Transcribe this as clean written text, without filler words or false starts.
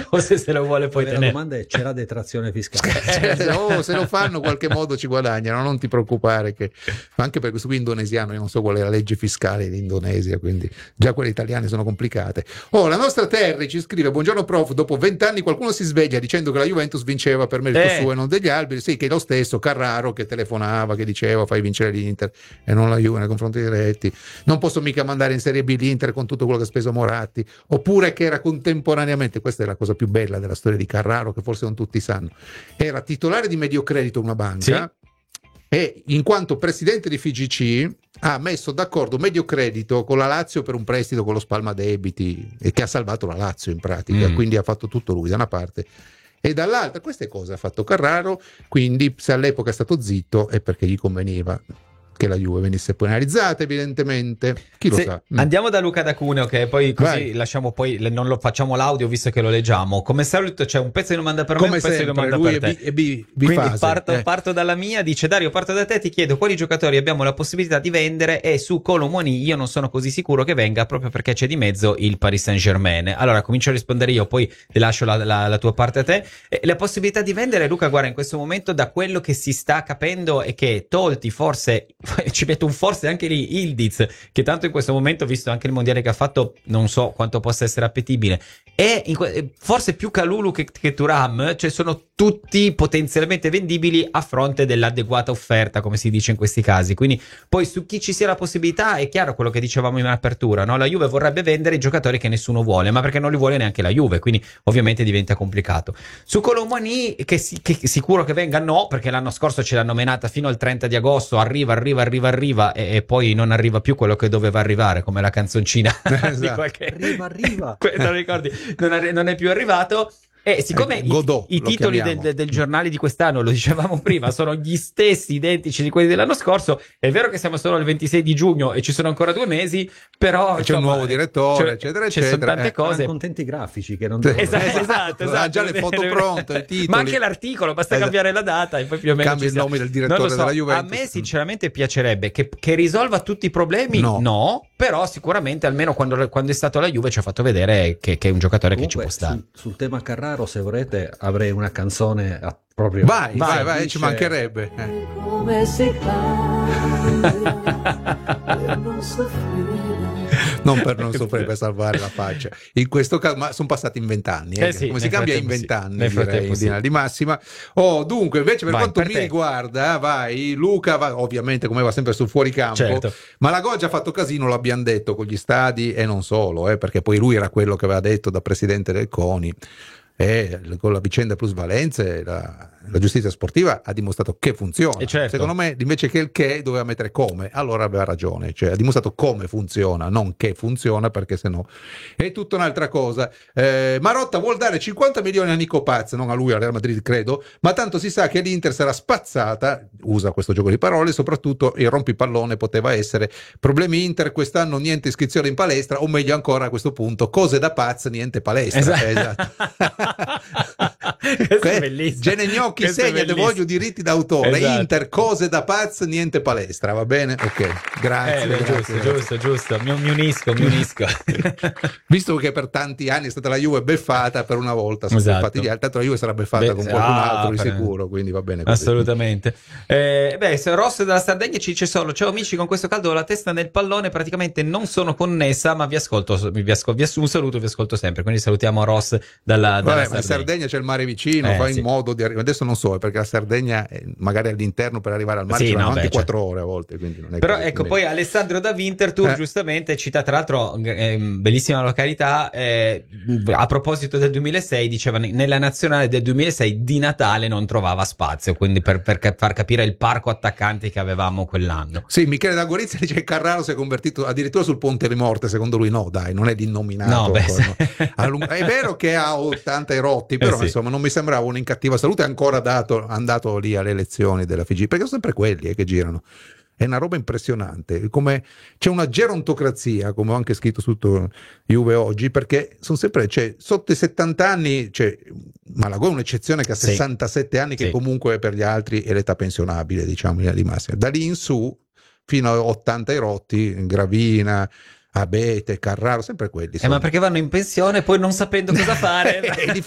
o se lo vuole poi La tenere. domanda è: c'è la detrazione fiscale? Se lo fanno in qualche modo ci guadagnano, non ti preoccupare, ma anche per questo qui indonesiano, io non so qual è la legge fiscale in Indonesia, quindi già quelle italiane sono complicate. La nostra Terry ci scrive: buongiorno prof, dopo 20 anni qualcuno si sveglia dicendo che la Juventus vinceva per merito suo e non degli alberi. Sì, che è lo stesso Carraro che telefonava, che diceva fai vincere l'Inter e non la Juve nei confronti diretti, non posso mica mandare in Serie B l'Inter con tutto quello che ha speso Moratti, oppure che era contemporaneamente, questa è la cosa più bella della storia di Carraro che forse non tutti sanno, era titolare di Mediocredito una banca, e in quanto presidente di FIGC ha messo d'accordo Mediocredito con la Lazio per un prestito con lo spalma debiti, e che ha salvato la Lazio in pratica, quindi ha fatto tutto lui da una parte, e dall'altra queste cose ha fatto Carraro, quindi se all'epoca è stato zitto è perché gli conveniva che la Juve venisse penalizzata, evidentemente. Chi lo sa? Andiamo da Luca da Cuneo, che poi così lasciamo, poi non lo facciamo l'audio visto che lo leggiamo. Come solito c'è un pezzo di domanda per me, un pezzo di domanda per te. Quindi parto dalla mia. Dice Dario, parto da te, ti chiedo quali giocatori abbiamo la possibilità di vendere, e su Kolo Muani io non sono così sicuro che venga, proprio perché c'è di mezzo il Paris Saint-Germain. Allora comincio a rispondere io, poi ti lascio la tua parte a te. La possibilità di vendere, Luca, guarda, in questo momento, da quello che si sta capendo, è che tolti forse ci metto un forse anche lì Ildiz, che tanto in questo momento, visto anche il mondiale che ha fatto, non so quanto possa essere appetibile, e forse più Kalulu che Thuram, cioè sono tutti potenzialmente vendibili a fronte dell'adeguata offerta, come si dice in questi casi. Quindi poi su chi ci sia la possibilità è chiaro quello che dicevamo in apertura, no? La Juve vorrebbe vendere i giocatori che nessuno vuole, ma perché non li vuole neanche la Juve, quindi ovviamente diventa complicato. Su Kolo Muani, che sicuro che venga, no, perché l'anno scorso ce l'hanno menata fino al 30 di agosto, arriva e poi non arriva più quello che doveva arrivare, come la canzoncina di qualche... arriva non ricordi, non è più arrivato. E siccome i titoli del giornale di quest'anno, lo dicevamo prima, sono gli stessi, identici di quelli dell'anno scorso, è vero che siamo solo al 26 di giugno e ci sono ancora 2 mesi, però c'è un nuovo direttore, eccetera, ci sono tante cose. Contenti grafici che non esatto. Ha già le foto pronte, i titoli. Ma anche l'articolo, basta cambiare la data e poi più o meno cambia il nome del direttore della Juventus. A me sinceramente piacerebbe che risolva tutti i problemi, no, però sicuramente almeno quando è stato alla Juve ci ha fatto vedere che è un giocatore comunque, che ci può stare. Sul tema Carraro, se volete, avrei una canzone proprio. Vai, dice, ci mancherebbe. Come si Non per non soffrire, per salvare la faccia. In questo caso, ma sono passati in 20 anni. Come si cambia in 20 anni, direi, in linea di massima. Dunque, invece, per quanto mi riguarda, Luca, ovviamente, come va sempre sul fuoricampo. Certo. Ma la Goggia ha fatto casino, l'abbiamo detto, con gli stadi, e non solo, perché poi lui era quello che aveva detto da presidente del CONI. E con la vicenda plusvalenze la giustizia sportiva ha dimostrato che funziona. Certo. Secondo me, invece che il che doveva mettere come, allora aveva ragione, cioè ha dimostrato come funziona, non che funziona, perché sennò è tutta un'altra cosa. Marotta vuol dare 50 milioni a Nico Paz, non a lui, al Real Madrid credo, ma tanto si sa che l'Inter sarà spazzata, usa questo gioco di parole, soprattutto il rompipallone poteva essere problemi Inter quest'anno, niente iscrizione in palestra, o meglio ancora a questo punto, cose da Paz, niente palestra. Esatto. Gene Gnocchi segna, te voglio diritti d'autore. Esatto. Inter, cose da Paz, niente palestra, va bene? Ok, grazie. Giusto, mi unisco. Visto che per tanti anni è stata la Juve beffata, per una volta sono beffati gli altri, tanto la Juve sarà beffata con qualcun altro di sicuro, quindi va bene così. Assolutamente. Rosso della Sardegna ci dice solo: ciao amici, con questo caldo ho la testa nel pallone, praticamente non sono connessa, ma vi ascolto, un saluto, vi ascolto sempre, quindi salutiamo Ross dalla ma in Sardegna. Sardegna c'è il mare vicino, fa in modo di arrivare. Adesso non so, perché la Sardegna magari all'interno, per arrivare al mare ci vanno anche 4 ore a volte, quindi non è però così, ecco, poi Alessandro da Winterthur giustamente cita, tra l'altro, bellissima località, a proposito del 2006, diceva nella nazionale del 2006 di Natale non trovava spazio, quindi per far capire il parco attaccanti che avevamo quell'anno. Sì, Michele da Gorizia dice che Carraro si è convertito addirittura sul Ponte di Morte, secondo lui no, dai, non è l'innominato. È vero che ha 80 erotti, però insomma non mi sembrava un in cattiva salute, ancora andato lì alle elezioni della FIGC, perché sono sempre quelli che girano. È una roba impressionante, come c'è una gerontocrazia, come ho anche scritto su Juve oggi, perché sono sempre, sotto i 70 anni, Malagò è un'eccezione che ha 67 anni, che comunque per gli altri è l'età pensionabile, diciamo, in linea di massima. Da lì in su, fino a 80 erotti, Gravina, Abete, Carraro, sempre quelli. Ma perché vanno in pensione poi non sapendo cosa fare.